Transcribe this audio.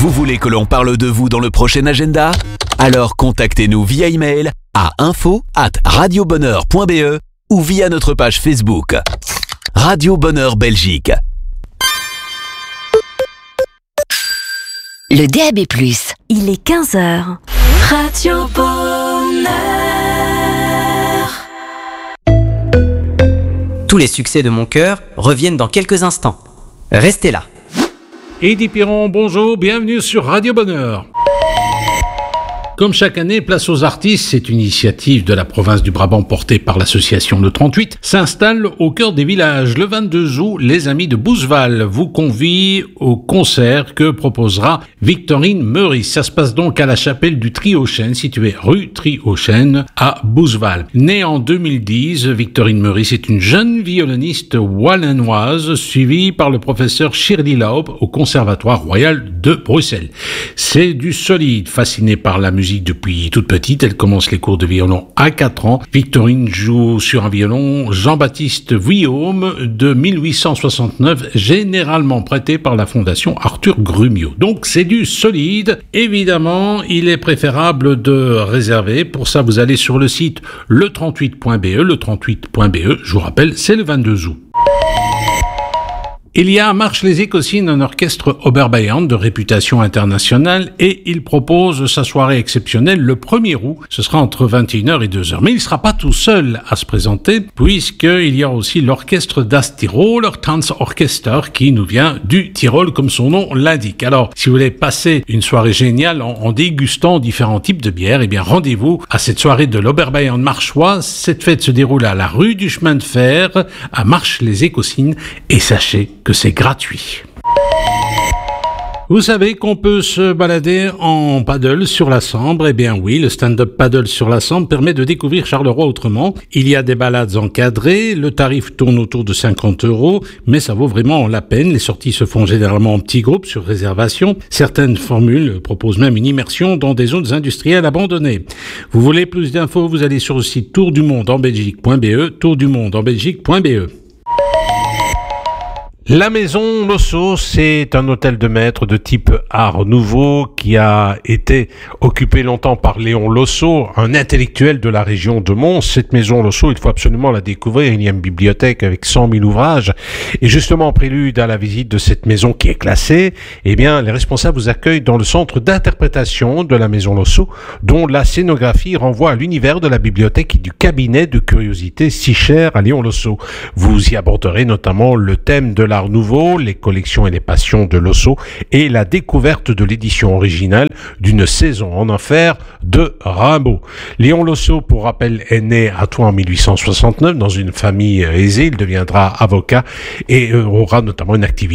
Vous voulez que l'on parle de vous dans le prochain agenda ? Alors contactez-nous via email à info@radiobonheur.be ou via notre page Facebook. Radio Bonheur Belgique. Le DAB+. Il est 15h. Radio Bonheur. Tous les succès de mon cœur reviennent dans quelques instants. Restez là. Eddy Piron, bonjour, bienvenue sur Radio Bonheur. Comme chaque année, Place aux artistes, c'est une initiative de la province du Brabant portée par l'association Le 38, s'installe au cœur des villages. Le 22 août, les amis de Bouzeval vous convient au concert que proposera Victorine Meurice. Ça se passe donc à la chapelle du Tri-aux-Chênes, située rue Tri-aux-Chênes à Bouzeval. Née en 2010, Victorine Meurice est une jeune violoniste wallennoise suivie par le professeur Shirley Laub au Conservatoire Royal de Bruxelles. C'est du solide, fascinée par la musique depuis toute petite. Elle commence les cours de violon à 4 ans. Victorine joue sur un violon Jean-Baptiste Vuillaume de 1869, généralement prêté par la fondation Arthur Grumio. Donc c'est du solide. Évidemment, il est préférable de réserver. Pour ça, vous allez sur le site le38.be, le38.be. Je vous rappelle, c'est le 22 août. Il y a à Marches-les-Écossines un orchestre Oberbayern de réputation internationale et il propose sa soirée exceptionnelle le 1er août. Ce sera entre 21h et 2h. Mais il ne sera pas tout seul à se présenter puisqu'il y a aussi l'orchestre Das Tiroler Tanzorchester qui nous vient du Tyrol comme son nom l'indique. Alors, si vous voulez passer une soirée géniale en dégustant différents types de bières, eh bien rendez-vous à cette soirée de l'Oberbayern marchois. Cette fête se déroule à la rue du chemin de fer à Marches-les-Écossines et sachez que c'est gratuit. Vous savez qu'on peut se balader en paddle sur la Sambre. Eh bien oui, le stand-up paddle sur la Sambre permet de découvrir Charleroi autrement. Il y a des balades encadrées, le tarif tourne autour de 50 €, mais ça vaut vraiment la peine. Les sorties se font généralement en petits groupes sur réservation. Certaines formules proposent même une immersion dans des zones industrielles abandonnées. Vous voulez plus d'infos, vous allez sur le site tourdumondeembelgique.be, tourdumondeembelgique.be. La maison Losso, c'est un hôtel de maître de type Art Nouveau qui a été occupé longtemps par Léon Losso, un intellectuel de la région de Mons. Cette maison Losso, il faut absolument la découvrir. Il y a une bibliothèque avec 100 000 ouvrages. Et justement, en prélude à la visite de cette maison qui est classée, eh bien, les responsables vous accueillent dans le centre d'interprétation de la maison Losso, dont la scénographie renvoie à l'univers de la bibliothèque et du cabinet de curiosités si cher à Léon Losso. Vous y aborderez notamment le thème de l'Art Nouveau, les collections et les passions de Losso et la découverte de l'édition originale d'une saison en enfer de Rimbaud. Léon Losso, pour rappel, est né à Troyes en 1869 dans une famille aisée. Il deviendra avocat et aura notamment une activité